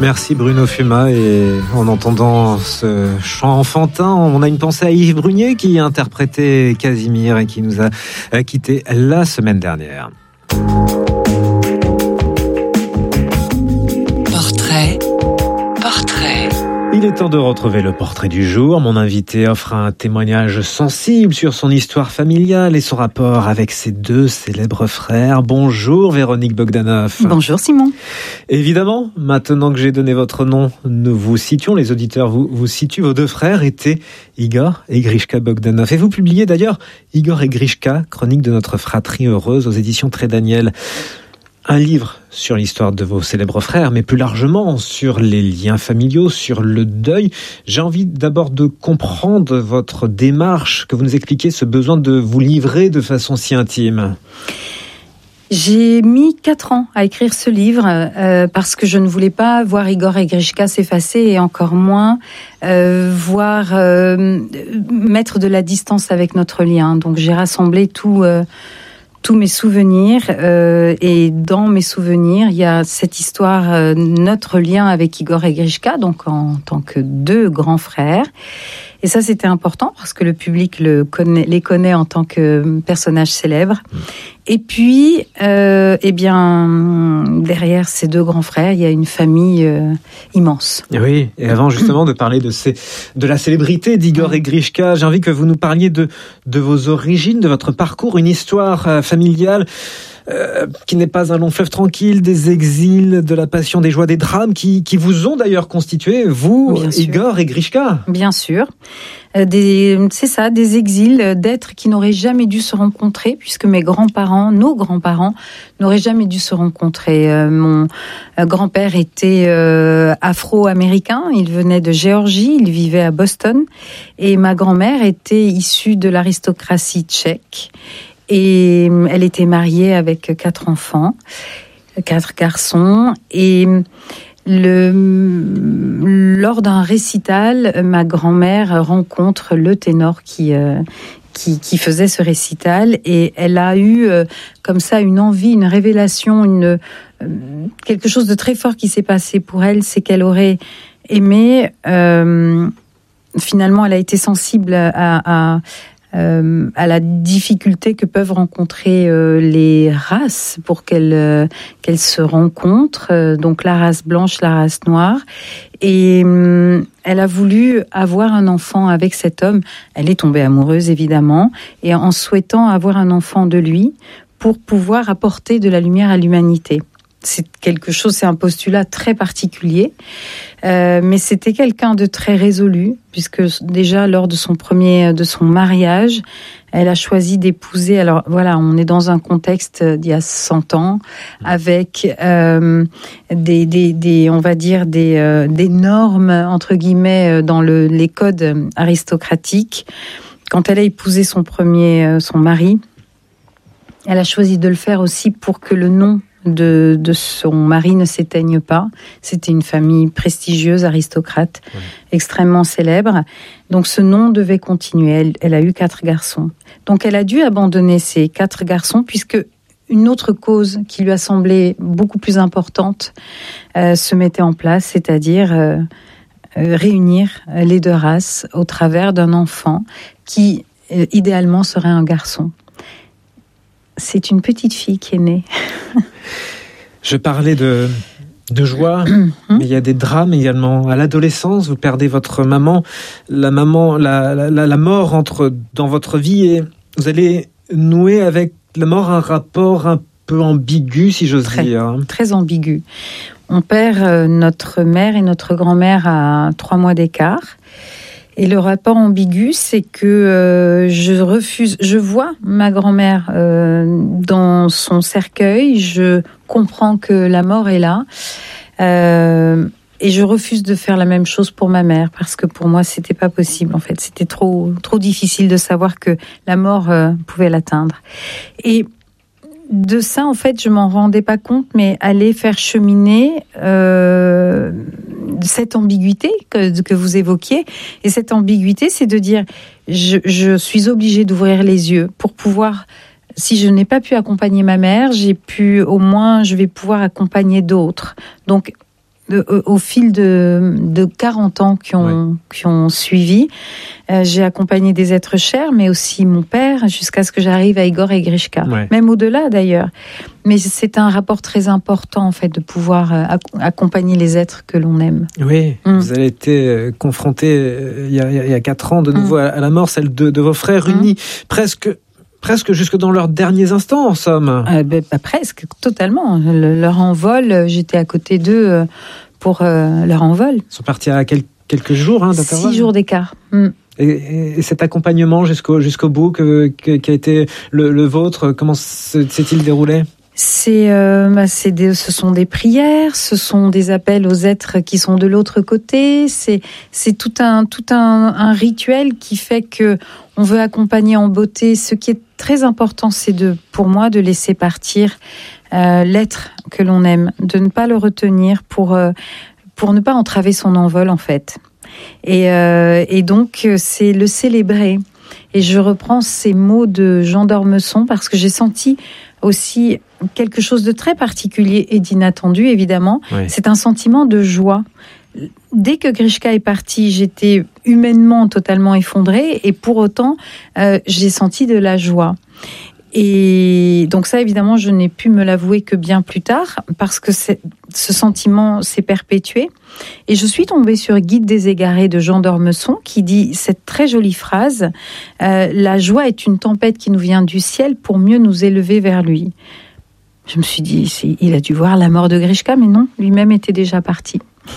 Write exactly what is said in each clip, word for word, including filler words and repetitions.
Merci Bruno Fuma, et en entendant ce chant enfantin, on a une pensée à Yves Brunier qui interprétait Casimir et qui nous a quittés la semaine dernière. Portrait, portrait. Il est temps de retrouver le portrait du jour. Mon invité offre un témoignage sensible sur son histoire familiale et son rapport avec ses deux célèbres frères. Bonjour Véronique Bogdanov. Bonjour Simon. Évidemment, maintenant que j'ai donné votre nom, nous vous citions, les auditeurs vous, vous situent. Vos deux frères étaient Igor et Grishka Bogdanov. Et vous publiez d'ailleurs Igor et Grishka, chronique de notre fratrie heureuse aux éditions Très Daniel. Un livre sur l'histoire de vos célèbres frères, mais plus largement sur les liens familiaux, sur le deuil. J'ai envie d'abord de comprendre votre démarche, que vous nous expliquiez ce besoin de vous livrer de façon si intime. J'ai mis quatre ans à écrire ce livre euh, parce que je ne voulais pas voir Igor et Grishka s'effacer et encore moins euh, voir euh, mettre de la distance avec notre lien. Donc j'ai rassemblé tout... Euh, tous mes souvenirs euh, et dans mes souvenirs il y a cette histoire, euh, notre lien avec Igor et Grishka, donc en tant que deux grands frères, et ça c'était important parce que le public le connaît, les connaît en tant que personnages célèbres. Et puis euh, eh bien derrière ces deux grands frères il y a une famille euh, immense. Oui, et avant justement de parler de, ces, de la célébrité d'Igor et Grishka, j'ai envie que vous nous parliez de, de vos origines, de votre parcours, une histoire euh, familiale euh, qui n'est pas un long fleuve tranquille, des exils, de la passion, des joies, des drames qui, qui vous ont d'ailleurs constitué, vous, Bien Igor sûr. et Grishka. Bien sûr. Des, c'est ça, des exils d'êtres qui n'auraient jamais dû se rencontrer, puisque mes grands-parents, nos grands-parents, n'auraient jamais dû se rencontrer. Euh, mon grand-père était euh, afro-américain, il venait de Géorgie, il vivait à Boston, et ma grand-mère était issue de l'aristocratie tchèque, et elle était mariée avec quatre enfants, quatre garçons, et... Le, lors d'un récital, ma grand-mère rencontre le ténor qui, euh, qui, qui faisait ce récital et elle a eu euh, comme ça une envie, une révélation, une, euh, quelque chose de très fort qui s'est passé pour elle, c'est qu'elle aurait aimé, euh, finalement elle a été sensible à... à Euh, à la difficulté que peuvent rencontrer euh, les races pour qu'elles euh, qu'elles se rencontrent, euh, donc la race blanche, la race noire, et euh, elle a voulu avoir un enfant avec cet homme. Elle est tombée amoureuse évidemment, et en souhaitant avoir un enfant de lui pour pouvoir apporter de la lumière à l'humanité. C'est quelque chose, c'est un postulat très particulier, euh, mais c'était quelqu'un de très résolu, puisque déjà lors de son premier, de son mariage, elle a choisi d'épouser. Alors voilà, on est dans un contexte d'il y a cent ans, avec euh, des, des, des, on va dire des, euh, des normes entre guillemets dans le, les codes aristocratiques. Quand elle a épousé son premier, son mari, elle a choisi de le faire aussi pour que le nom De, de son mari ne s'éteigne pas. C'était une famille prestigieuse, aristocrate, oui. extrêmement célèbre. Donc ce nom devait continuer. Elle, elle a eu quatre garçons. Donc elle a dû abandonner ces quatre garçons puisque une autre cause qui lui a semblé beaucoup plus importante euh, se mettait en place, c'est-à-dire euh, euh, réunir les deux races au travers d'un enfant qui, euh, idéalement, serait un garçon. C'est une petite fille qui est née. Je parlais de, de joie, mais il y a des drames également. À l'adolescence, vous perdez votre maman. La maman, la, la, la mort entre dans votre vie et vous allez nouer avec la mort un rapport un peu ambigu, si j'ose très, dire. Très ambigu. On perd notre mère et notre grand-mère à trois mois d'écart. Et le rapport ambigu, c'est que euh, je refuse, je vois ma grand-mère euh, dans son cercueil, je comprends que la mort est là, euh, et je refuse de faire la même chose pour ma mère, parce que pour moi, c'était pas possible, en fait. C'était trop, trop difficile de savoir que la mort euh, pouvait l'atteindre. Et de ça, en fait, je m'en rendais pas compte, mais aller faire cheminer euh, cette ambiguïté que, que vous évoquiez. Et cette ambiguïté, c'est de dire, je, je suis obligée d'ouvrir les yeux pour pouvoir, si je n'ai pas pu accompagner ma mère, j'ai pu, au moins, je vais pouvoir accompagner d'autres. Donc, de, au, au fil de, de quarante ans qui ont, ouais. qui ont suivi. Euh, j'ai accompagné des êtres chers, mais aussi mon père, jusqu'à ce que j'arrive à Igor et Grishka. Ouais. Même au-delà, d'ailleurs. Mais c'est un rapport très important, en fait, de pouvoir euh, accompagner les êtres que l'on aime. Oui, mmh. vous avez été euh, confronté euh, il, y a, il y a quatre ans, de nouveau, mmh. à, à la mort, celle de, de vos frères, mmh. unis presque... Presque jusque dans leurs derniers instants, en somme. Euh, bah, bah, presque, totalement. Le, leur envol, j'étais à côté d'eux pour euh, leur envol. Ils sont partis à quel, quelques jours hein, d'intervalle. Six jours d'écart. Mm. Et, et, et cet accompagnement jusqu'au, jusqu'au bout que, que, qui a été le, le vôtre, comment s'est-il déroulé ? C'est, euh, bah, c'est des, ce sont des prières, ce sont des appels aux êtres qui sont de l'autre côté. C'est, c'est tout un, tout un, un rituel qui fait que on veut accompagner en beauté. Ce qui est très important, c'est de, pour moi, de laisser partir euh, l'être que l'on aime, de ne pas le retenir pour euh, pour ne pas entraver son envol en fait. Et, euh, et donc c'est le célébrer. Et je reprends ces mots de Jean d'Ormesson parce que j'ai senti aussi quelque chose de très particulier et d'inattendu, évidemment. Oui. C'est un sentiment de joie. Dès que Grishka est parti, j'étais humainement totalement effondrée et pour autant, euh, j'ai senti de la joie. Et donc ça, évidemment, je n'ai pu me l'avouer que bien plus tard parce que c'est, ce sentiment s'est perpétué. Et je suis tombée sur Guide des égarés de Jean d'Ormesson qui dit cette très jolie phrase euh, « La joie est une tempête qui nous vient du ciel pour mieux nous élever vers lui ». Je me suis dit, il a dû voir la mort de Grishka, mais non, lui-même était déjà parti.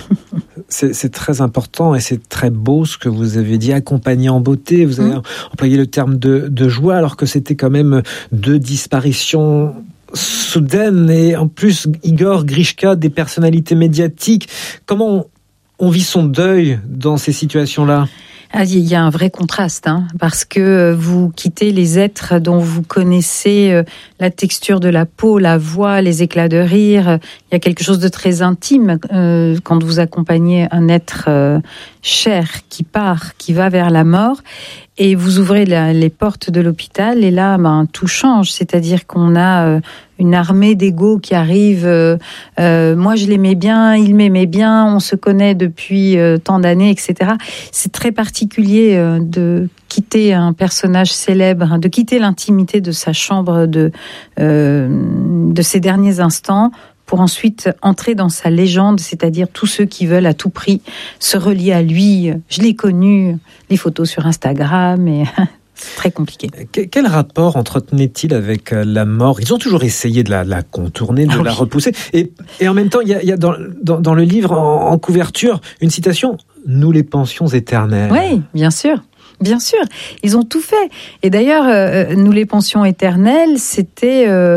C'est, c'est très important et c'est très beau ce que vous avez dit, accompagner en beauté. Vous avez mmh. employé le terme de, de joie alors que c'était quand même deux disparitions soudaines et en plus Igor, Grishka, des personnalités médiatiques. Comment on, on vit son deuil dans ces situations-là ? Ah, il y a un vrai contraste, hein, parce que vous quittez les êtres dont vous connaissez la texture de la peau, la voix, les éclats de rire. Il y a quelque chose de très intime euh, quand vous accompagnez un être euh, cher qui part, qui va vers la mort. Et vous ouvrez la, les portes de l'hôpital et là, ben, tout change. C'est-à-dire qu'on a euh, une armée d'égos qui arrive. Euh, euh, moi, je l'aimais bien, il m'aimait bien, on se connaît depuis euh, tant d'années, et cetera. C'est très particulier euh, de quitter un personnage célèbre, de quitter l'intimité de sa chambre de, euh, de ses derniers instants pour ensuite entrer dans sa légende, c'est-à-dire tous ceux qui veulent à tout prix se relier à lui. Je l'ai connu, les photos sur Instagram, et c'est très compliqué. Quel rapport entretenait-il avec la mort ? Ils ont toujours essayé de la, de la contourner, de ah, la oui. repousser. Et, et en même temps, il y a, il y a dans, dans, dans le livre, en, en couverture, une citation « Nous les pensions éternelles ». Oui, bien sûr. Bien sûr, ils ont tout fait. Et d'ailleurs, euh, nous les pensions éternelles, c'était euh,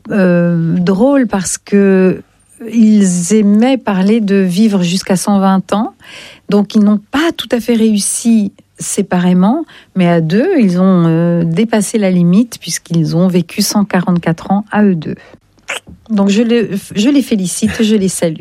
euh, drôle parce que ils aimaient parler de vivre jusqu'à cent vingt ans. Donc, ils n'ont pas tout à fait réussi séparément, mais à deux, ils ont euh, dépassé la limite puisqu'ils ont vécu cent quarante-quatre ans à eux deux. Donc, je les, je les félicite, je les salue.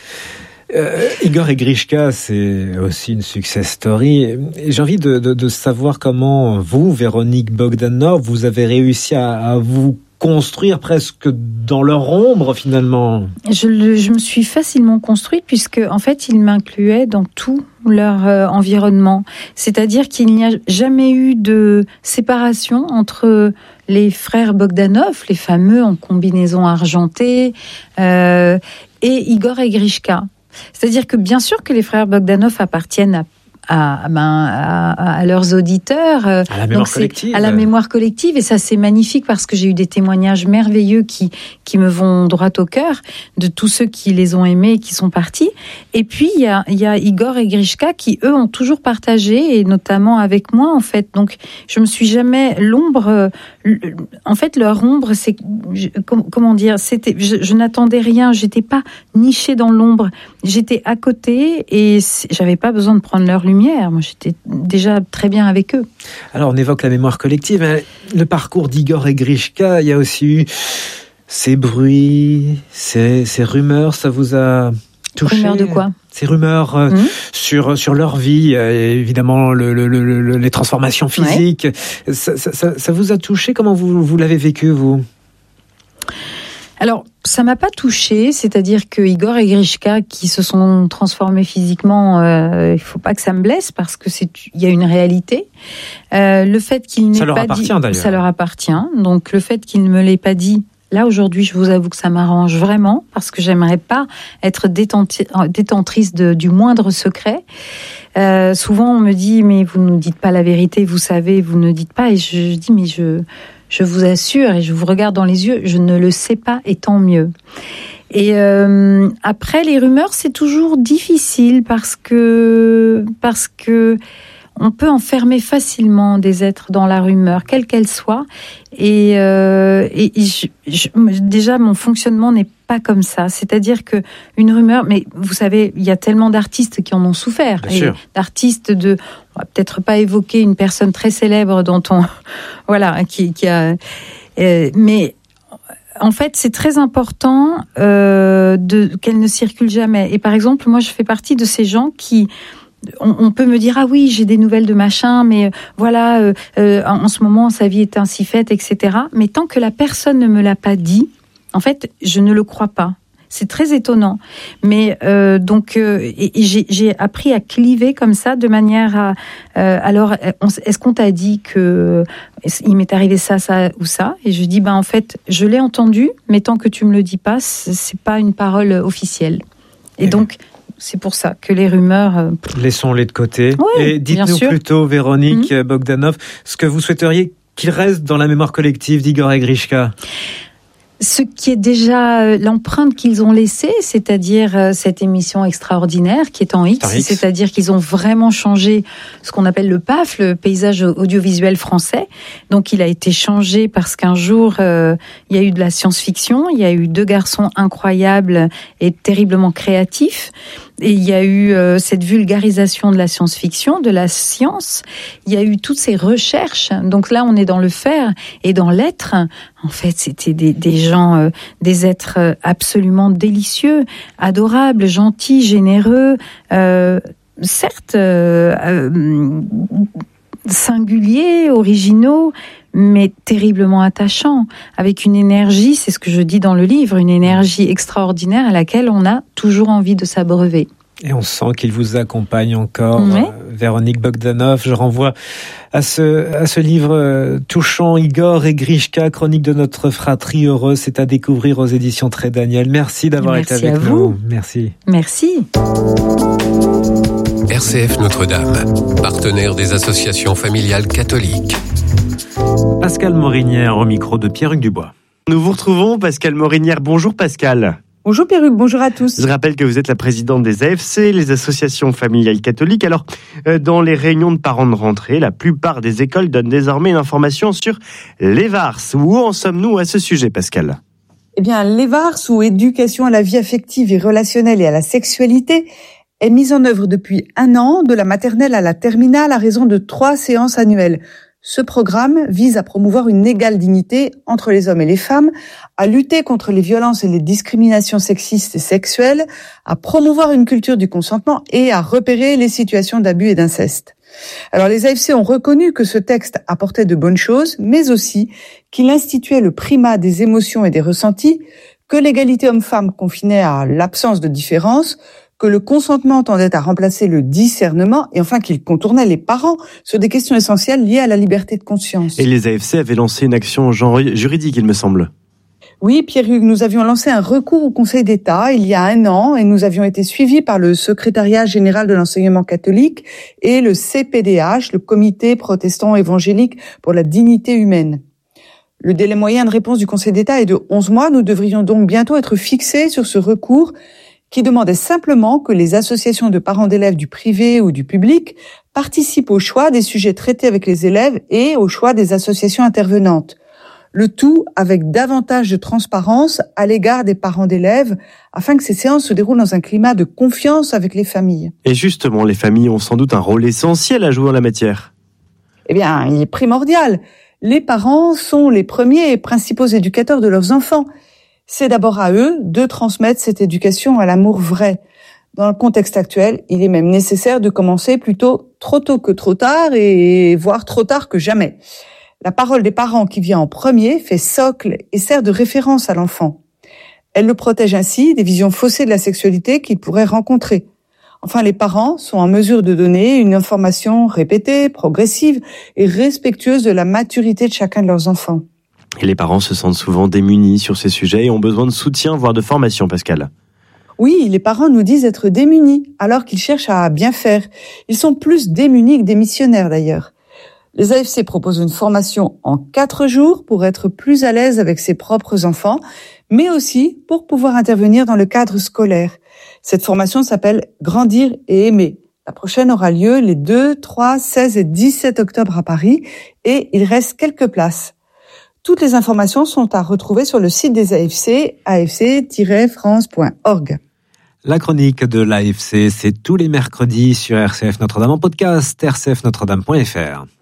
Euh, Igor et Grishka, c'est aussi une success story. Et j'ai envie de, de, de savoir comment vous, Véronique Bogdanov, vous avez réussi à, à vous construire presque dans leur ombre finalement. Je, le, je me suis facilement construite puisque en fait ils m'incluaient dans tout leur euh, environnement. C'est-à-dire qu'il n'y a jamais eu de séparation entre les frères Bogdanov, les fameux en combinaison argentée, euh, et Igor et Grishka. C'est-à-dire que bien sûr que les frères Bogdanov appartiennent à À, ben, à, à leurs auditeurs, à la mémoire donc collective. à la mémoire collective, et ça c'est magnifique parce que j'ai eu des témoignages merveilleux qui qui me vont droit au cœur de tous ceux qui les ont aimés et qui sont partis. Et puis il y a il y a Igor et Grishka qui eux ont toujours partagé, et notamment avec moi en fait. Donc je me suis jamais l'ombre. En fait leur ombre c'est comment dire c'était je, je n'attendais rien, j'étais pas nichée dans l'ombre, j'étais à côté et j'avais pas besoin de prendre leur lumière. Moi, j'étais déjà très bien avec eux. Alors, on évoque la mémoire collective. Hein. Le parcours d'Igor et Grishka, il y a aussi eu ces bruits, ces, ces rumeurs. Ça vous a touché ? Rumeurs de quoi ? Ces rumeurs euh, mmh. sur, sur leur vie, euh, évidemment, le, le, le, les transformations physiques. Ouais. Ça, ça, ça, ça vous a touché ? Comment vous, vous l'avez vécu, vous ? Alors, ça m'a pas touchée, c'est-à-dire que Igor et Grishka qui se sont transformés physiquement, euh, il faut pas que ça me blesse parce que c'est, il y a une réalité. Euh, le fait qu'il n'ait ça leur pas appartient, dit, d'ailleurs. ça leur appartient. Donc le fait qu'il ne me l'ait pas dit, là aujourd'hui, je vous avoue que ça m'arrange vraiment parce que j'aimerais pas être détenti- détentrice de, du moindre secret. Euh, souvent, on me dit mais vous ne nous dites pas la vérité, vous savez, vous ne dites pas. Et je, je dis mais je Je vous assure, et je vous regarde dans les yeux, je ne le sais pas, et tant mieux. Et euh, après, les rumeurs, c'est toujours difficile parce que parce que on peut enfermer facilement des êtres dans la rumeur, quelle qu'elle soit. Et, euh, et je, je, déjà, mon fonctionnement n'est pas comme ça. C'est-à-dire que une rumeur, mais vous savez, il y a tellement d'artistes qui en ont souffert. Bien et sûr. D'artistes de, on va peut-être pas évoquer une personne très célèbre dont on, voilà, qui, qui a, euh, mais en fait, c'est très important euh, de qu'elle ne circule jamais. Et par exemple, moi, je fais partie de ces gens qui On, on peut me dire ah oui j'ai des nouvelles de machin mais euh, voilà euh, euh, en, en ce moment sa vie est ainsi faite etc, mais tant que la personne ne me l'a pas dit en fait je ne le crois pas. C'est très étonnant, mais euh, donc euh, et, et j'ai, j'ai appris à cliver comme ça de manière à euh, alors on, est-ce qu'on t'a dit que il m'est arrivé ça ça ou ça, et je dis ben en fait je l'ai entendu mais tant que tu me le dis pas c'est, c'est pas une parole officielle. Et, et donc c'est pour ça que les rumeurs... Euh... Laissons-les de côté. Oui, et dites-nous plutôt, Véronique mmh. Bogdanov, ce que vous souhaiteriez qu'il reste dans la mémoire collective d'Igor et Grishka. Ce qui est déjà l'empreinte qu'ils ont laissée, c'est-à-dire cette émission extraordinaire qui est en X, X. C'est-à-dire qu'ils ont vraiment changé ce qu'on appelle le P A F, le paysage audiovisuel français. Donc il a été changé parce qu'un jour, euh, il y a eu de la science-fiction, il y a eu deux garçons incroyables et terriblement créatifs. Et il y a eu euh, cette vulgarisation de la science-fiction, de la science. Il y a eu toutes ces recherches. Donc là, on est dans le faire et dans l'être. En fait, c'était des, des gens, euh, des êtres absolument délicieux, adorables, gentils, généreux. Euh, certes, euh, euh, singuliers, originaux, mais terriblement attachants, avec une énergie, c'est ce que je dis dans le livre, une énergie extraordinaire à laquelle on a toujours envie de s'abreuver. Et on sent qu'il vous accompagne encore, oui. euh, Véronique Bogdanov. Je renvoie à ce, à ce livre euh, touchant, Igor et Grishka, chronique de notre fratrie heureuse. C'est à découvrir aux éditions Très Daniel. Merci d'avoir Merci été avec à nous. Vous. Merci. Merci. R C F Notre-Dame, partenaire des associations familiales catholiques. Pascal Morinière au micro de Pierre-Hugues Dubois. Nous vous retrouvons, Pascal Morinière. Bonjour Pascal. Bonjour Pierre-Hugues, bonjour à tous. Je rappelle que vous êtes la présidente des A F C, les associations familiales catholiques. Alors, euh, dans les réunions de parents de rentrée, la plupart des écoles donnent désormais une information sur l'E V A R S. Où en sommes-nous à ce sujet, Pascal ? Eh bien, l'E V A R S, ou éducation à la vie affective et relationnelle et à la sexualité, est mise en œuvre depuis un an, de la maternelle à la terminale, à raison de trois séances annuelles. Ce programme vise à promouvoir une égale dignité entre les hommes et les femmes, à lutter contre les violences et les discriminations sexistes et sexuelles, à promouvoir une culture du consentement et à repérer les situations d'abus et d'inceste. Alors les A F C ont reconnu que ce texte apportait de bonnes choses, mais aussi qu'il instituait le primat des émotions et des ressentis, que l'égalité homme-femme confinait à l'absence de différence, que le consentement tendait à remplacer le discernement et enfin qu'il contournait les parents sur des questions essentielles liées à la liberté de conscience. Et les A F C avaient lancé une action genre juridique, il me semble. Oui, Pierre-Hugues, nous avions lancé un recours au Conseil d'État il y a un an et nous avions été suivis par le Secrétariat général de l'enseignement catholique et le C P D H, le Comité protestant évangélique pour la dignité humaine. Le délai moyen de réponse du Conseil d'État est de onze mois. Nous devrions donc bientôt être fixés sur ce recours qui demandait simplement que les associations de parents d'élèves du privé ou du public participent au choix des sujets traités avec les élèves et au choix des associations intervenantes. Le tout avec davantage de transparence à l'égard des parents d'élèves, afin que ces séances se déroulent dans un climat de confiance avec les familles. Et justement, les familles ont sans doute un rôle essentiel à jouer en la matière. Eh bien, il est primordial. Les parents sont les premiers et principaux éducateurs de leurs enfants. C'est d'abord à eux de transmettre cette éducation à l'amour vrai. Dans le contexte actuel, il est même nécessaire de commencer plutôt trop tôt que trop tard et voire trop tard que jamais. La parole des parents qui vient en premier fait socle et sert de référence à l'enfant. Elle le protège ainsi des visions faussées de la sexualité qu'il pourrait rencontrer. Enfin, les parents sont en mesure de donner une information répétée, progressive et respectueuse de la maturité de chacun de leurs enfants. Et les parents se sentent souvent démunis sur ces sujets et ont besoin de soutien, voire de formation, Pascal. Oui, les parents nous disent être démunis alors qu'ils cherchent à bien faire. Ils sont plus démunis que des missionnaires d'ailleurs. Les A F C proposent une formation en quatre jours pour être plus à l'aise avec ses propres enfants, mais aussi pour pouvoir intervenir dans le cadre scolaire. Cette formation s'appelle « Grandir et aimer ». La prochaine aura lieu les deux, trois, seize et dix-sept octobre à Paris et il reste quelques places. Toutes les informations sont à retrouver sur le site des A F C, a f c tiret france point org. La chronique de l'A F C, c'est tous les mercredis sur R C F Notre-Dame en podcast, r c f notre dame point f r.